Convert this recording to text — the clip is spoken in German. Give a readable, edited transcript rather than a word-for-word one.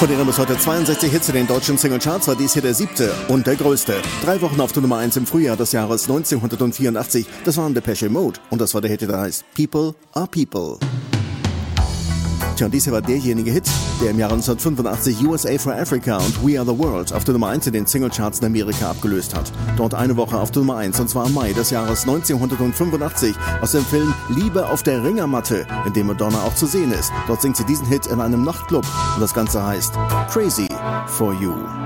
Von deren bis heute 62 Hits in den deutschen Singlecharts war dies hier der 7. und der größte. 3 Wochen auf der Nummer 1 im Frühjahr des Jahres 1984. Das waren Depeche Mode und das war der Hit, der heißt People Are People. Tja, und dies hier war derjenige Hit, der im Jahre 1985 USA for Africa und We Are the World auf der Nummer 1 in den Singlecharts in Amerika abgelöst hat. Dort eine Woche auf der Nummer 1, und zwar im Mai des Jahres 1985 aus dem Film Liebe auf der Ringermatte, in dem Madonna auch zu sehen ist. Dort singt sie diesen Hit in einem Nachtclub und das Ganze heißt Crazy for You.